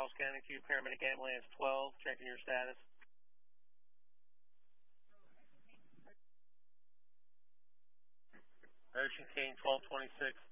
Charles County Q, paramedic ambulance 12, checking your status. Ocean King 1226.